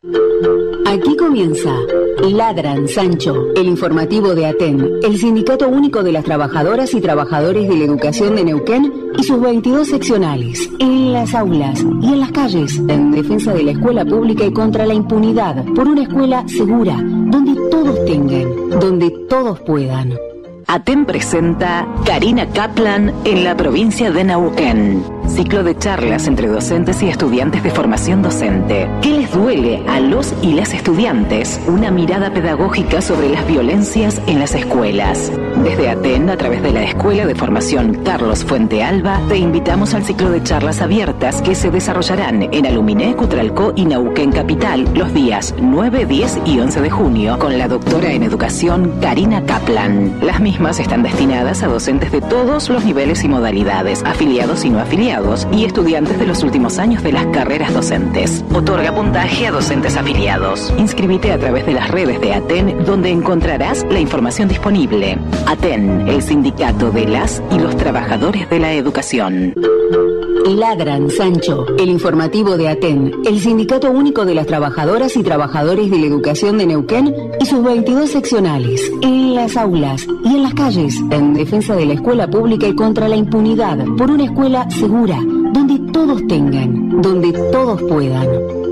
Aquí comienza Ladran Sancho, el informativo de ATEN, el Sindicato Único de las Trabajadoras y Trabajadores de la Educación de Neuquén y sus 22 seccionales, en las aulas y en las calles, en defensa de la escuela pública y contra la impunidad, por una escuela segura, donde todos tengan, donde todos puedan. ATEN presenta Karina Kaplan en la provincia de Neuquén. Ciclo de charlas entre docentes y estudiantes de formación docente. ¿Qué les duele a los y las estudiantes? Una mirada pedagógica sobre las violencias en las escuelas. Desde ATEN, a través de la Escuela de Formación Carlos Fuente Alba, te invitamos al ciclo de charlas abiertas que se desarrollarán en Aluminé, Cutralcó y Neuquén Capital los días 9, 10 y 11 de junio con la doctora en educación Karina Kaplan. Las mismas están destinadas a docentes de todos los niveles y modalidades, afiliados y no afiliados, y estudiantes de los últimos años de las carreras docentes. Otorga puntaje a docentes afiliados. Inscríbete a través de las redes de ATEN, donde encontrarás la información disponible. ATEN, el sindicato de las y los trabajadores de la educación. Ladran Sancho, el informativo de ATEN, el Sindicato Único de las Trabajadoras y Trabajadores de la Educación de Neuquén y sus 22 seccionales, en las aulas y en las calles, en defensa de la escuela pública y contra la impunidad, por una escuela segura, donde todos tengan, donde todos puedan.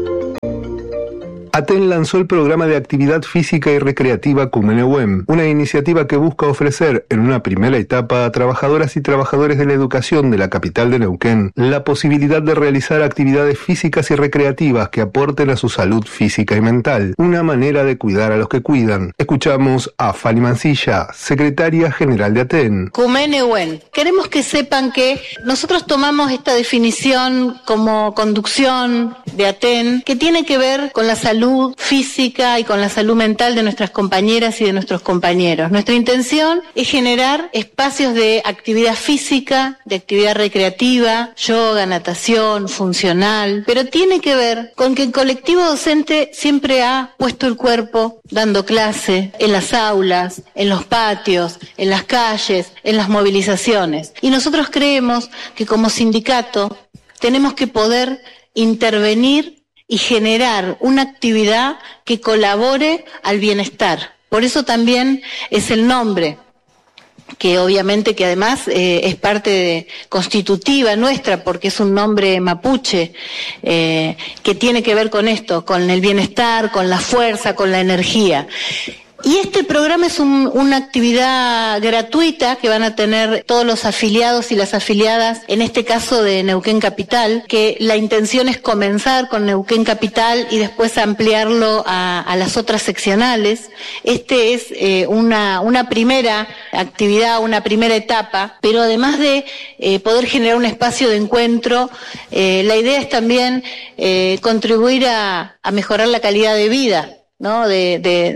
ATEN lanzó el programa de actividad física y recreativa Cumeneuem, una iniciativa que busca ofrecer en una primera etapa a trabajadoras y trabajadores de la educación de la capital de Neuquén la posibilidad de realizar actividades físicas y recreativas que aporten a su salud física y mental, una manera de cuidar a los que cuidan. Escuchamos a Fanny Mancilla, secretaria general de ATEN. Cumeneuem. Queremos que sepan que nosotros tomamos esta definición como conducción de ATEN, que tiene que ver con la salud física y con la salud mental de nuestras compañeras y de nuestros compañeros. Nuestra intención es generar espacios de actividad física, de actividad recreativa, yoga, natación, funcional, pero tiene que ver con que el colectivo docente siempre ha puesto el cuerpo dando clase en las aulas, en los patios, en las calles, en las movilizaciones. Y nosotros creemos que como sindicato tenemos que poder intervenir y generar una actividad que colabore al bienestar. Por eso también es el nombre, que obviamente que además es parte constitutiva nuestra, porque es un nombre mapuche, que tiene que ver con esto, con el bienestar, con la fuerza, con la energía. Y este programa es una actividad gratuita que van a tener todos los afiliados y las afiliadas, en este caso de Neuquén Capital, que la intención es comenzar con Neuquén Capital y después ampliarlo a las otras seccionales. Este es una primera actividad, una primera etapa, pero además de poder generar un espacio de encuentro, la idea es también contribuir a mejorar la calidad de vida, ¿no? de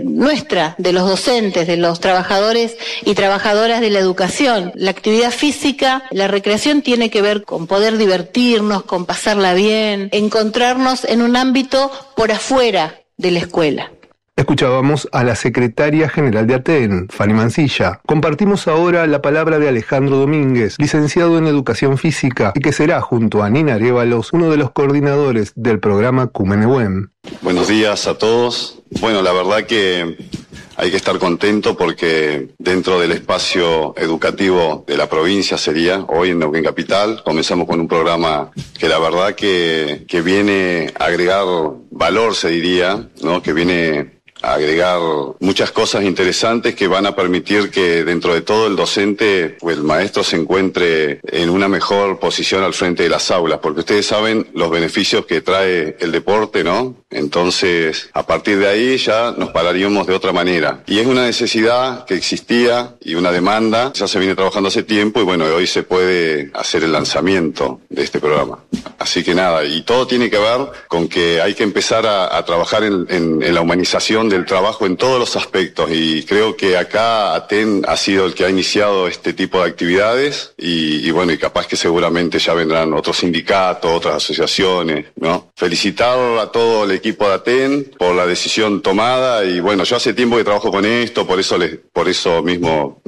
los docentes, de los trabajadores y trabajadoras de la educación. La actividad física, la recreación tiene que ver con poder divertirnos, con pasarla bien, encontrarnos en un ámbito por afuera de la escuela. Escuchábamos a la secretaria general de ATEN, Fanny Mancilla. Compartimos ahora la palabra de Alejandro Domínguez, licenciado en Educación Física, y que será, junto a Nina Arévalos, uno de los coordinadores del programa Cumeneuem. Buenos días a todos. Bueno, la verdad que hay que estar contento porque dentro del espacio educativo de la provincia sería, hoy en Neuquén Capital, comenzamos con un programa que la verdad que viene a agregar valor, se diría, ¿no? Que viene a agregar muchas cosas interesantes que van a permitir que dentro de todo el docente o el maestro se encuentre en una mejor posición al frente de las aulas, porque ustedes saben los beneficios que trae el deporte, ¿no? Entonces, a partir de ahí ya nos pararíamos de otra manera. Y es una necesidad que existía y una demanda, ya se viene trabajando hace tiempo y bueno, hoy se puede hacer el lanzamiento de este programa. Así que nada, y todo tiene que ver con que hay que empezar a trabajar en la humanización del trabajo en todos los aspectos, y creo que acá ATEN ha sido el que ha iniciado este tipo de actividades y bueno, y capaz que seguramente ya vendrán otros sindicatos, otras asociaciones, ¿no? Felicitar a todo el equipo de ATEN por la decisión tomada y bueno, yo hace tiempo que trabajo con esto, por eso mismo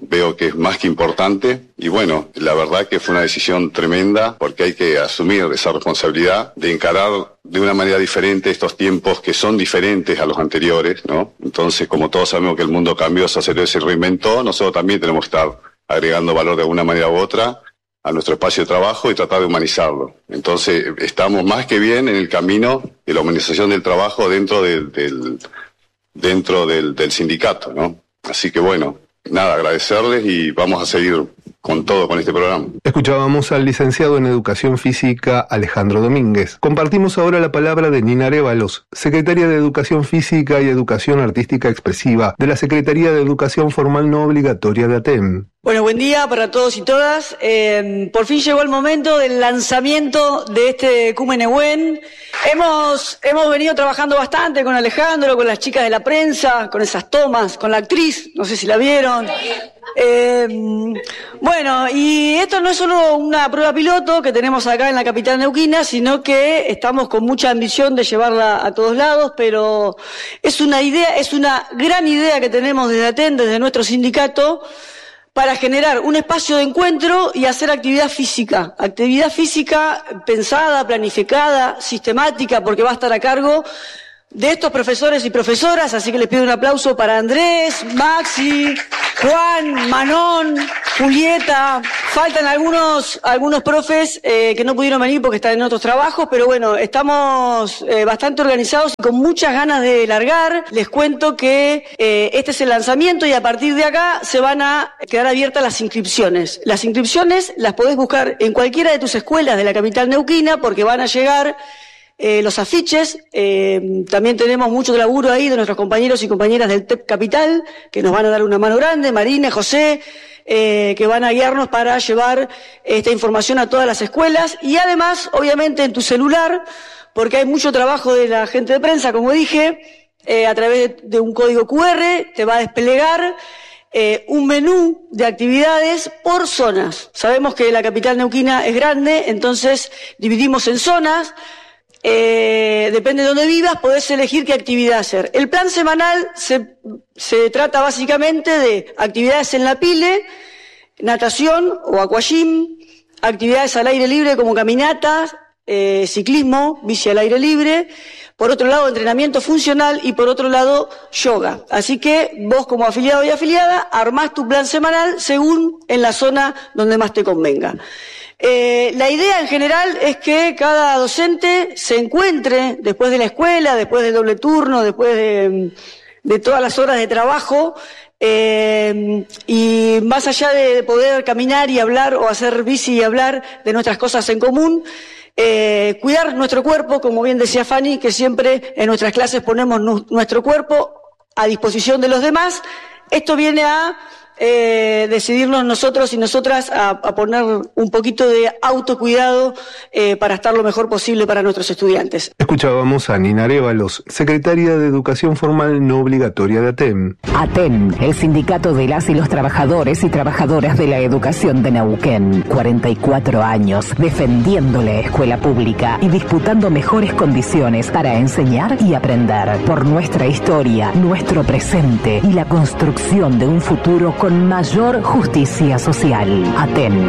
veo que es más que importante y bueno, la verdad que fue una decisión tremenda porque hay que asumir esa responsabilidad de encarar de una manera diferente estos tiempos que son diferentes a los anteriores, ¿no? Entonces, como todos sabemos que el mundo cambió, se aceleró y se reinventó, nosotros también tenemos que estar agregando valor de alguna manera u otra a nuestro espacio de trabajo y tratar de humanizarlo. Entonces, estamos más que bien en el camino de la humanización del trabajo dentro del sindicato, ¿no? Así que bueno, nada, agradecerles y vamos a seguir con todo con este programa. Escuchábamos al licenciado en Educación Física Alejandro Domínguez. Compartimos ahora la palabra de Nina Arévalos, secretaria de Educación Física y Educación Artística Expresiva de la Secretaría de Educación Formal No Obligatoria de ATEM. Bueno, buen día para todos y todas. Por fin llegó el momento del lanzamiento de este Cume Nehuen. Hemos venido trabajando bastante con Alejandro, con las chicas de la prensa, con esas tomas, con la actriz, no sé si la vieron. Bueno, y esto no es solo una prueba piloto que tenemos acá en la capital neuquina, sino que estamos con mucha ambición de llevarla a todos lados, pero es una gran idea que tenemos desde ATEN, desde nuestro sindicato, para generar un espacio de encuentro y hacer actividad física pensada, planificada, sistemática, porque va a estar a cargo de estos profesores y profesoras, así que les pido un aplauso para Andrés, Maxi, Juan, Manon, Julieta. Faltan algunos profes que no pudieron venir porque están en otros trabajos, pero bueno, estamos bastante organizados y con muchas ganas de largar. Les cuento que este es el lanzamiento y a partir de acá se van a quedar abiertas las inscripciones. Las inscripciones las podés buscar en cualquiera de tus escuelas de la capital neuquina porque van a llegar los afiches. También tenemos mucho laburo ahí de nuestros compañeros y compañeras del TEP Capital que nos van a dar una mano grande, Marina, José, que van a guiarnos para llevar esta información a todas las escuelas y además, obviamente, en tu celular, porque hay mucho trabajo de la gente de prensa, como dije, a través de un código QR te va a desplegar un menú de actividades por zonas. Sabemos que la capital neuquina es grande, entonces dividimos en zonas. Depende de dónde vivas, podés elegir qué actividad hacer. El plan semanal se trata básicamente de actividades en la pile, natación o aquagym, actividades al aire libre como caminatas, ciclismo, bici al aire libre, por otro lado entrenamiento funcional y por otro lado yoga. Así que vos como afiliado y afiliada armás tu plan semanal según en la zona donde más te convenga. La idea en general es que cada docente se encuentre después de la escuela, después del doble turno, después de todas las horas de trabajo, y más allá de poder caminar y hablar o hacer bici y hablar de nuestras cosas en común, cuidar nuestro cuerpo, como bien decía Fanny, que siempre en nuestras clases ponemos nuestro cuerpo a disposición de los demás. Esto viene a decidirnos nosotros y nosotras a poner un poquito de autocuidado para estar lo mejor posible para nuestros estudiantes. Escuchábamos a Nina Arévalos, secretaria de Educación Formal No Obligatoria de ATEM. ATEM, el sindicato de las y los trabajadores y trabajadoras de la educación de Neuquén. 44 años defendiendo la escuela pública y disputando mejores condiciones para enseñar y aprender por nuestra historia, nuestro presente y la construcción de un futuro con mayor justicia social. ATEM.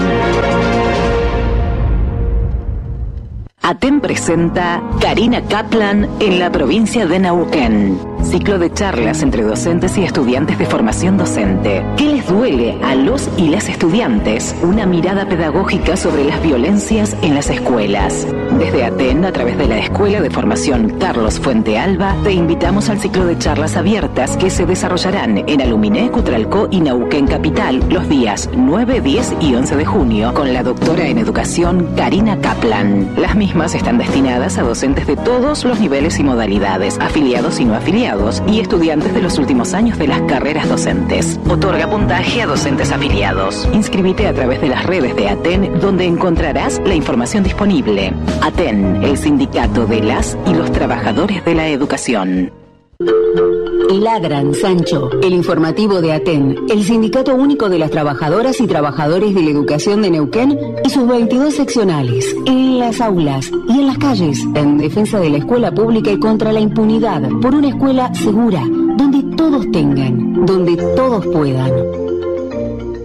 ATEM presenta Karina Kaplan en la provincia de Neuquén. Ciclo de charlas entre docentes y estudiantes de formación docente. ¿Qué les duele a los y las estudiantes? Una mirada pedagógica sobre las violencias en las escuelas. Desde ATEN, a través de la Escuela de Formación Carlos Fuente Alba, te invitamos al ciclo de charlas abiertas que se desarrollarán en Aluminé, Cutralcó y Neuquén Capital los días 9, 10 y 11 de junio con la doctora en educación Karina Kaplan. Las mismas están destinadas a docentes de todos los niveles y modalidades, afiliados y no afiliados, y estudiantes de los últimos años de las carreras docentes. Otorga puntaje a docentes afiliados. Inscríbete a través de las redes de ATEN, donde encontrarás la información disponible. ATEN, el sindicato de las y los trabajadores de la educación. Ladran, Sancho, el informativo de ATEN, el Sindicato Único de las Trabajadoras y Trabajadores de la Educación de Neuquén y sus 22 seccionales, en las aulas y en las calles, en defensa de la escuela pública y contra la impunidad, por una escuela segura, donde todos tengan, donde todos puedan.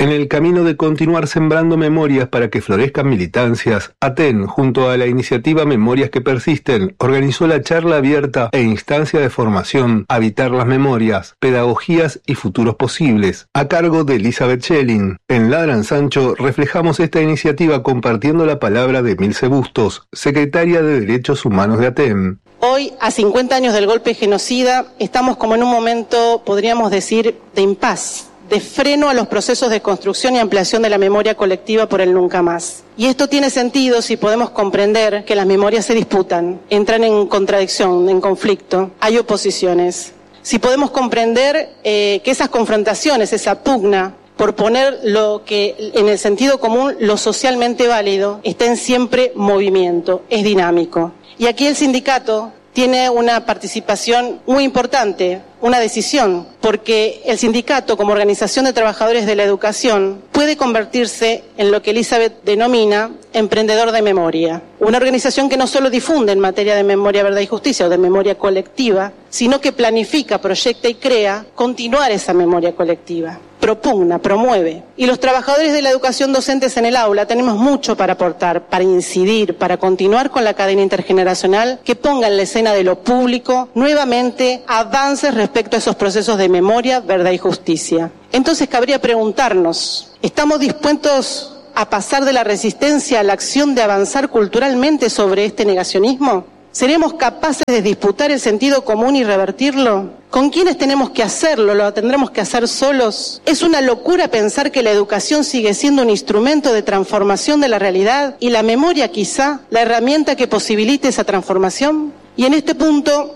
En el camino de continuar sembrando memorias para que florezcan militancias, ATEN, junto a la iniciativa Memorias que Persisten, organizó la charla abierta e instancia de formación Habitar las Memorias, Pedagogías y Futuros Posibles, a cargo de Elizabeth Schelling. En Ladran Sancho reflejamos esta iniciativa compartiendo la palabra de Emilce Bustos, secretaria de Derechos Humanos de ATEN. Hoy, a 50 años del golpe genocida, estamos como en un momento, podríamos decir, de impas, de freno a los procesos de construcción y ampliación de la memoria colectiva por el nunca más. Y esto tiene sentido si podemos comprender que las memorias se disputan, entran en contradicción, en conflicto, hay oposiciones. Si podemos comprender que esas confrontaciones, esa pugna, por poner lo que en el sentido común, lo socialmente válido, está en siempre movimiento, es dinámico. Y aquí el sindicato tiene una participación muy importante, una decisión, porque el sindicato, como organización de trabajadores de la educación, puede convertirse en lo que Elizabeth denomina emprendedor de memoria. Una organización que no solo difunde en materia de memoria, verdad y justicia o de memoria colectiva, sino que planifica, proyecta y crea continuar esa memoria colectiva. Propugna, promueve. Y los trabajadores de la educación docentes en el aula tenemos mucho para aportar, para incidir, para continuar con la cadena intergeneracional que ponga en la escena de lo público nuevamente avances respecto a esos procesos de memoria, verdad y justicia. Entonces cabría preguntarnos, ¿estamos dispuestos a pasar de la resistencia a la acción de avanzar culturalmente sobre este negacionismo? ¿Seremos capaces de disputar el sentido común y revertirlo? ¿Con quiénes tenemos que hacerlo? ¿Lo tendremos que hacer solos? ¿Es una locura pensar que la educación sigue siendo un instrumento de transformación de la realidad y la memoria quizá la herramienta que posibilite esa transformación? Y en este punto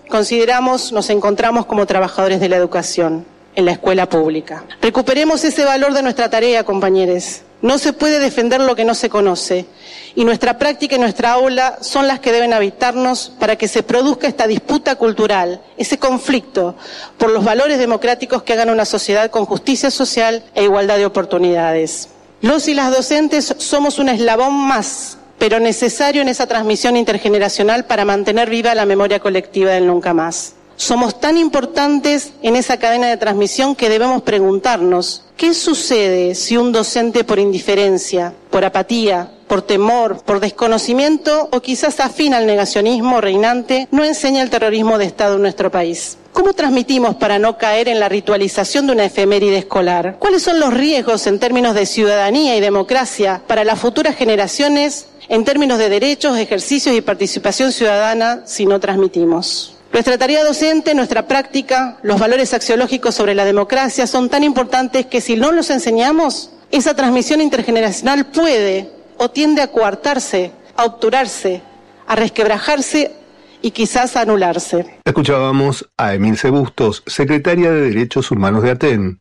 nos encontramos como trabajadores de la educación en la escuela pública. Recuperemos ese valor de nuestra tarea, compañeros. No se puede defender lo que no se conoce. Y nuestra práctica y nuestra aula son las que deben habitarnos para que se produzca esta disputa cultural, ese conflicto por los valores democráticos que hagan una sociedad con justicia social e igualdad de oportunidades. Los y las docentes somos un eslabón más, pero necesario en esa transmisión intergeneracional para mantener viva la memoria colectiva del nunca más. Somos tan importantes en esa cadena de transmisión que debemos preguntarnos, ¿qué sucede si un docente por indiferencia, por apatía, por temor, por desconocimiento o quizás afín al negacionismo reinante no enseña el terrorismo de Estado en nuestro país? ¿Cómo transmitimos para no caer en la ritualización de una efeméride escolar? ¿Cuáles son los riesgos en términos de ciudadanía y democracia para las futuras generaciones en términos de derechos, ejercicios y participación ciudadana si no transmitimos? Nuestra tarea docente, nuestra práctica, los valores axiológicos sobre la democracia son tan importantes que si no los enseñamos, esa transmisión intergeneracional puede o tiende a coartarse, a obturarse, a resquebrajarse y quizás a anularse. Escuchábamos a Emilce Bustos, secretaria de Derechos Humanos de ATEN.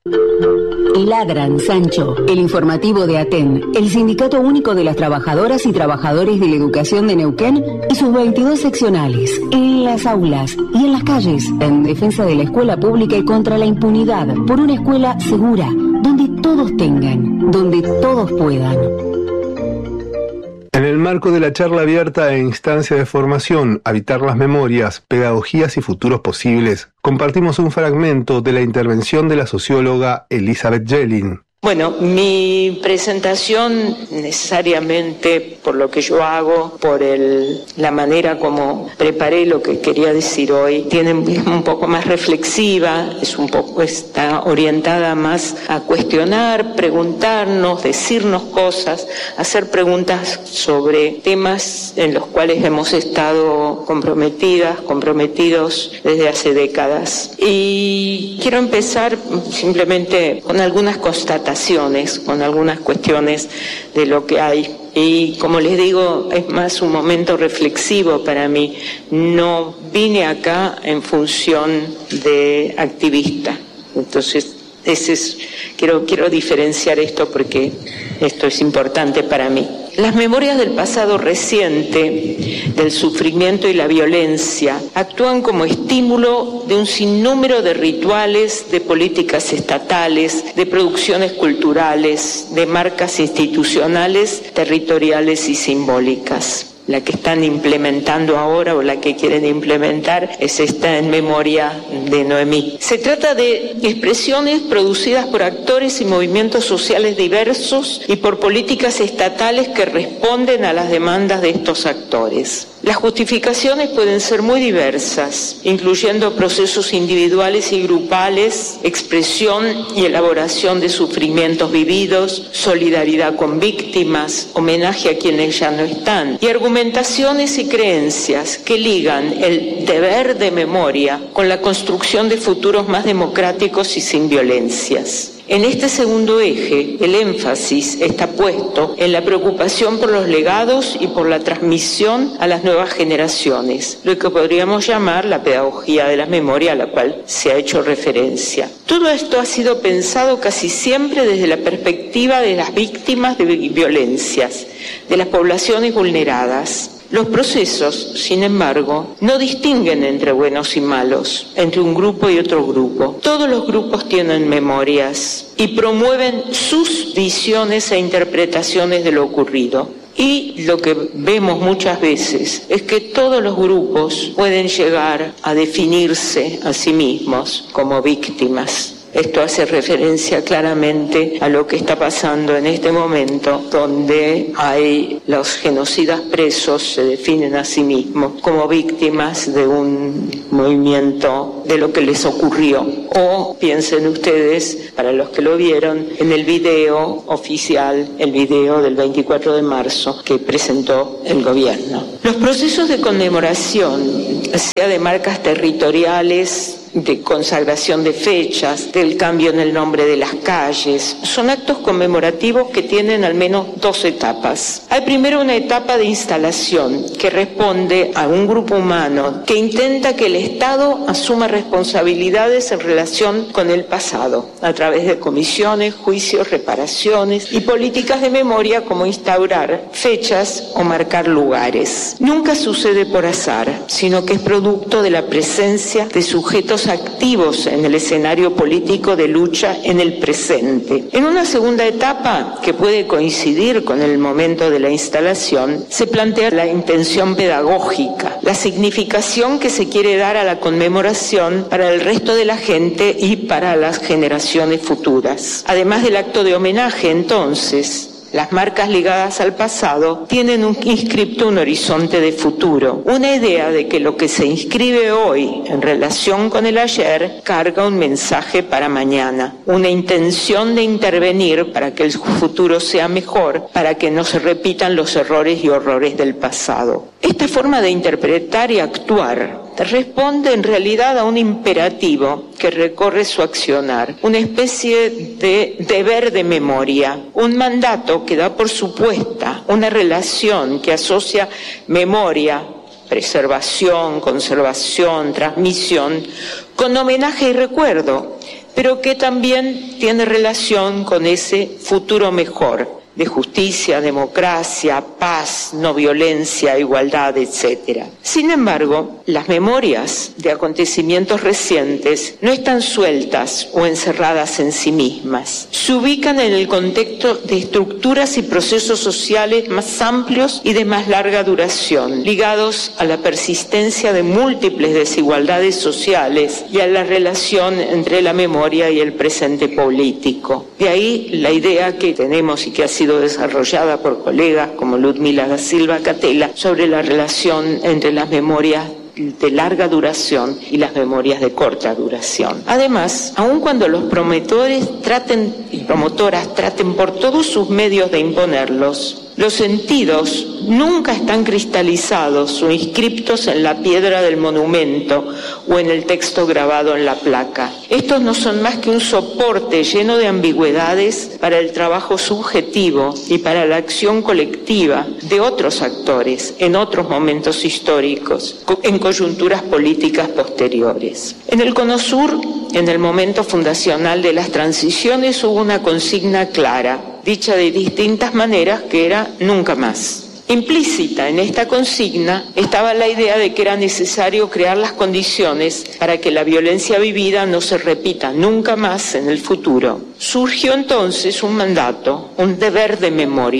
Ladran Sancho, el informativo de ATEN, el Sindicato Único de las Trabajadoras y Trabajadores de la Educación de Neuquén y sus 22 seccionales, en las aulas y en las calles, en defensa de la escuela pública y contra la impunidad, por una escuela segura, donde todos tengan, donde todos puedan. En el marco de la charla abierta e instancia de formación, Habitar las Memorias, Pedagogías y Futuros Posibles, compartimos un fragmento de la intervención de la socióloga Elizabeth Schelling. Bueno, mi presentación necesariamente por lo que yo hago, por la manera como preparé lo que quería decir hoy, tiene un poco más reflexiva, está orientada más a cuestionar, preguntarnos, decirnos cosas, hacer preguntas sobre temas en los cuales hemos estado comprometidos desde hace décadas. Y quiero empezar simplemente con algunas constataciones, con algunas cuestiones de lo que hay. Y como les digo, es más un momento reflexivo para mí. No vine acá en función de activista. Entonces, quiero diferenciar esto porque esto es importante para mí. Las memorias del pasado reciente, del sufrimiento y la violencia, actúan como estímulo de un sinnúmero de rituales, de políticas estatales, de producciones culturales, de marcas institucionales, territoriales y simbólicas. La que están implementando ahora o la que quieren implementar es esta en memoria de Noemí. Se trata de expresiones producidas por actores y movimientos sociales diversos y por políticas estatales que responden a las demandas de estos actores. Las justificaciones pueden ser muy diversas, incluyendo procesos individuales y grupales, expresión y elaboración de sufrimientos vividos, solidaridad con víctimas, homenaje a quienes ya no están, y argumentaciones y creencias que ligan el deber de memoria con la construcción de futuros más democráticos y sin violencias. En este segundo eje, el énfasis está puesto en la preocupación por los legados y por la transmisión a las nuevas generaciones, lo que podríamos llamar la pedagogía de la memoria a la cual se ha hecho referencia. Todo esto ha sido pensado casi siempre desde la perspectiva de las víctimas de violencias, de las poblaciones vulneradas. Los procesos, sin embargo, no distinguen entre buenos y malos, entre un grupo y otro grupo. Todos los grupos tienen memorias y promueven sus visiones e interpretaciones de lo ocurrido. Y lo que vemos muchas veces es que todos los grupos pueden llegar a definirse a sí mismos como víctimas. Esto hace referencia claramente a lo que está pasando en este momento, donde hay los genocidas presos se definen a sí mismos como víctimas de un movimiento de lo que les ocurrió. O piensen ustedes, para los que lo vieron, en el video oficial, el video del 24 de marzo que presentó el gobierno. Los procesos de conmemoración, sea de marcas territoriales, de consagración de fechas, del cambio en el nombre de las calles. Son actos conmemorativos que tienen al menos dos etapas. Hay primero una etapa de instalación que responde a un grupo humano que intenta que el Estado asuma responsabilidades en relación con el pasado, a través de comisiones, juicios, reparaciones y políticas de memoria como instaurar fechas o marcar lugares. Nunca sucede por azar, sino que es producto de la presencia de sujetos activos en el escenario político de lucha en el presente. En una segunda etapa, que puede coincidir con el momento de la instalación, se plantea la intención pedagógica, la significación que se quiere dar a la conmemoración para el resto de la gente y para las generaciones futuras. Además del acto de homenaje, entonces, las marcas ligadas al pasado tienen inscripto un horizonte de futuro, una idea de que lo que se inscribe hoy en relación con el ayer carga un mensaje para mañana, una intención de intervenir para que el futuro sea mejor, para que no se repitan los errores y horrores del pasado. Esta forma de interpretar y actuar responde en realidad a un imperativo que recorre su accionar, una especie de deber de memoria, un mandato que da por supuesta una relación que asocia memoria, preservación, conservación, transmisión, con homenaje y recuerdo, pero que también tiene relación con ese futuro mejor, de justicia, democracia, paz, no violencia, igualdad, etc. Sin embargo, las memorias de acontecimientos recientes no están sueltas o encerradas en sí mismas. Se ubican en el contexto de estructuras y procesos sociales más amplios y de más larga duración, ligados a la persistencia de múltiples desigualdades sociales y a la relación entre la memoria y el presente político. De ahí la idea que tenemos y que ha sido desarrollada por colegas como Ludmila da Silva Catela sobre la relación entre las memorias de larga duración y las memorias de corta duración. Además, aun cuando los promotores y promotoras traten por todos sus medios de imponerlos, los sentidos nunca están cristalizados o inscriptos en la piedra del monumento o en el texto grabado en la placa. Estos no son más que un soporte lleno de ambigüedades para el trabajo subjetivo y para la acción colectiva de otros actores en otros momentos históricos, en coyunturas políticas posteriores. En el Cono Sur, en el momento fundacional de las transiciones, hubo una consigna clara, dicha de distintas maneras, que era nunca más. Implícita en esta consigna estaba la idea de que era necesario crear las condiciones para que la violencia vivida no se repita nunca más en el futuro. Surgió entonces un mandato, un deber de memoria,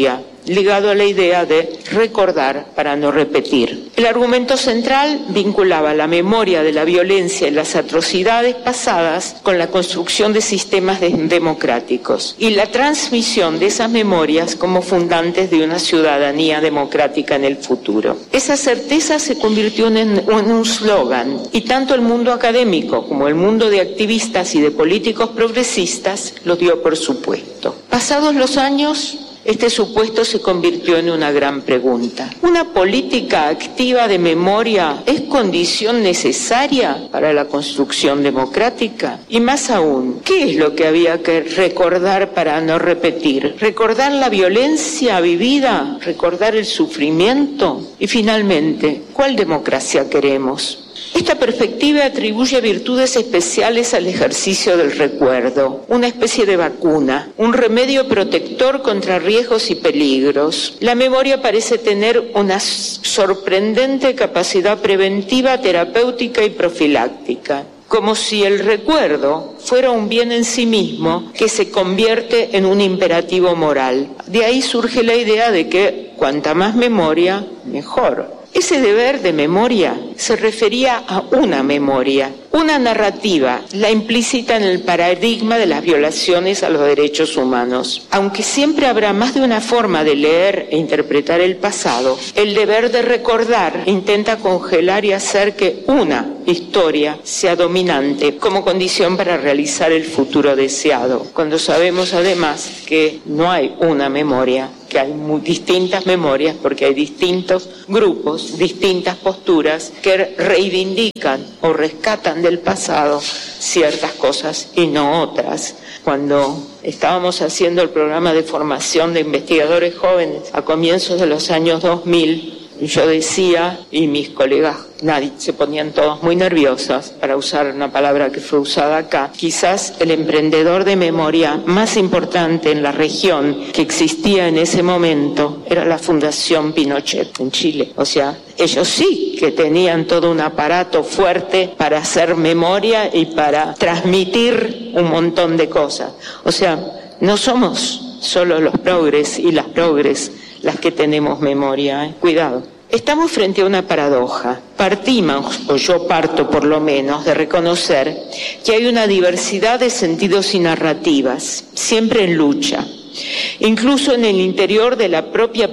ligado a la idea de recordar para no repetir. El argumento central vinculaba la memoria de la violencia y las atrocidades pasadas con la construcción de sistemas democráticos y la transmisión de esas memorias como fundantes de una ciudadanía democrática en el futuro. Esa certeza se convirtió en un slogan y tanto el mundo académico como el mundo de activistas y de políticos progresistas lo dio por supuesto. Pasados los años, este supuesto se convirtió en una gran pregunta. ¿Una política activa de memoria es condición necesaria para la construcción democrática? Y más aún, ¿qué es lo que había que recordar para no repetir? ¿Recordar la violencia vivida? ¿Recordar el sufrimiento? Y finalmente, ¿cuál democracia queremos? Esta perspectiva atribuye virtudes especiales al ejercicio del recuerdo, una especie de vacuna, un remedio protector contra riesgos y peligros. La memoria parece tener una sorprendente capacidad preventiva, terapéutica y profiláctica, como si el recuerdo fuera un bien en sí mismo que se convierte en un imperativo moral. De ahí surge la idea de que cuanta más memoria, mejor. Ese deber de memoria se refería a una memoria, una narrativa, la implícita en el paradigma de las violaciones a los derechos humanos. Aunque siempre habrá más de una forma de leer e interpretar el pasado, el deber de recordar intenta congelar y hacer que una historia sea dominante como condición para realizar el futuro deseado, cuando sabemos además que no hay una memoria, que hay distintas memorias porque hay distintos grupos, distintas posturas que reivindican o rescatan del pasado ciertas cosas y no otras. Cuando estábamos haciendo el programa de formación de investigadores jóvenes a comienzos de los años 2000, yo decía, y mis colegas se ponían todos muy nerviosos, para usar una palabra que fue usada acá, quizás el emprendedor de memoria más importante en la región que existía en ese momento era la Fundación Pinochet en Chile. O sea, ellos sí que tenían todo un aparato fuerte para hacer memoria y para transmitir un montón de cosas. O sea, no somos solo los progres y las progres las que tenemos memoria, Cuidado. Estamos frente a una paradoja. Partimos, o yo parto por lo menos, de reconocer que hay una diversidad de sentidos y narrativas, siempre en lucha. Incluso en el interior de la propia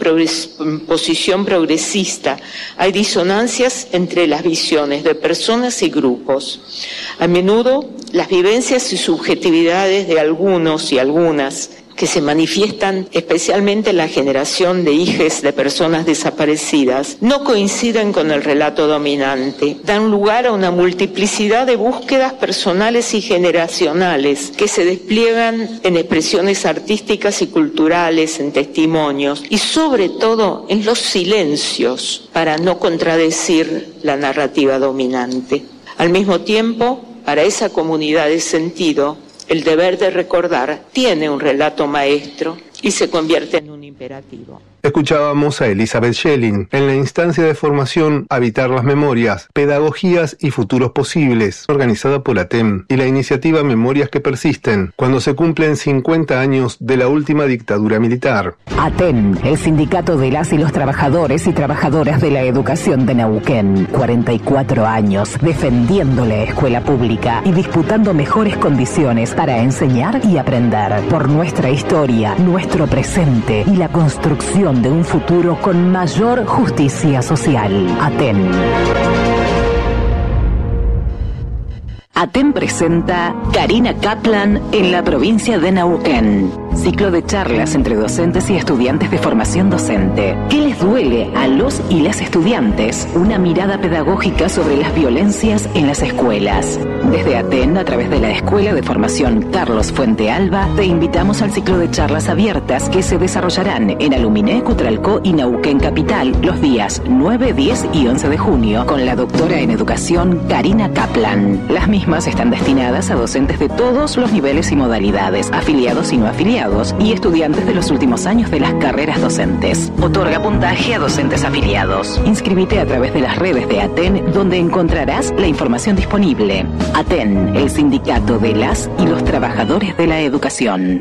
posición progresista hay disonancias entre las visiones de personas y grupos. A menudo las vivencias y subjetividades de algunos y algunas que se manifiestan especialmente en la generación de hijes de personas desaparecidas, no coinciden con el relato dominante. Dan lugar a una multiplicidad de búsquedas personales y generacionales que se despliegan en expresiones artísticas y culturales, en testimonios y sobre todo en los silencios para no contradecir la narrativa dominante. Al mismo tiempo, para esa comunidad de sentido, el deber de recordar tiene un relato maestro y se convierte en un imperativo. Escuchábamos a Elizabeth Schelling en la instancia de formación Habitar las Memorias, Pedagogías y Futuros Posibles, organizada por ATEN y la iniciativa Memorias que Persisten, cuando se cumplen 50 años de la última dictadura militar. ATEN, el sindicato de las y los trabajadores y trabajadoras de la educación de Neuquén, 44 años defendiendo la escuela pública y disputando mejores condiciones para enseñar y aprender por nuestra historia, nuestro presente y la construcción de un futuro con mayor justicia social. ATEN. ATEN presenta Karina Kaplan en la provincia de Neuquén. Ciclo de charlas entre docentes y estudiantes de formación docente. ¿Qué les duele a los y las estudiantes? Una mirada pedagógica sobre las violencias en las escuelas. Desde ATEN, a través de la Escuela de Formación Carlos Fuente Alba, te invitamos al ciclo de charlas abiertas que se desarrollarán en Aluminé, Cutralcó y Neuquén Capital los días 9, 10 y 11 de junio con la doctora en educación Karina Kaplan. Las mismas están destinadas a docentes de todos los niveles y modalidades, afiliados y no afiliados, y estudiantes de los últimos años de las carreras docentes. Otorga puntaje a docentes afiliados. Inscríbete a través de las redes de ATEN, donde encontrarás la información disponible. ATEN, el sindicato de las y los trabajadores de la educación.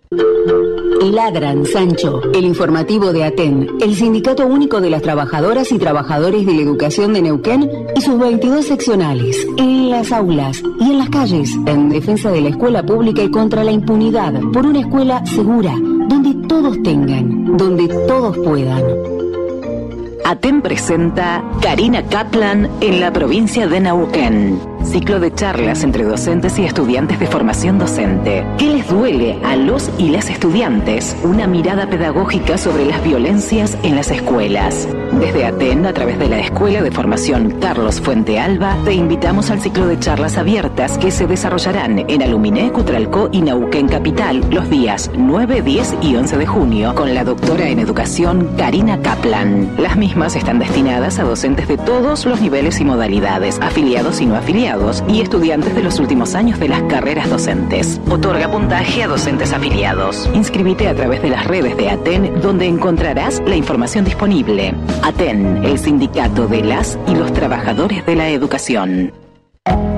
Ladran, Sancho, el informativo de ATEN, el Sindicato Único de las Trabajadoras y Trabajadores de la Educación de Neuquén y sus 22 seccionales, en las aulas y en las calles, en defensa de la escuela pública y contra la impunidad, por una escuela segura, donde todos tengan, donde todos puedan. ATEN presenta Karina Kaplan en la provincia de Neuquén. Ciclo de charlas entre docentes y estudiantes de formación docente. ¿Qué les duele a los y las estudiantes? Una mirada pedagógica sobre las violencias en las escuelas. Desde ATEN, a través de la Escuela de Formación Carlos Fuente Alba, te invitamos al ciclo de charlas abiertas que se desarrollarán en Aluminé, Cutralcó y Neuquén Capital los días 9, 10 y 11 de junio con la doctora en educación Karina Kaplan. Las mismas están destinadas a docentes de todos los niveles y modalidades, afiliados y no afiliados, y estudiantes de los últimos años de las carreras docentes. Otorga puntaje a docentes afiliados. Inscríbete a través de las redes de ATEN, donde encontrarás la información disponible. ATEN, el sindicato de las y los trabajadores de la educación.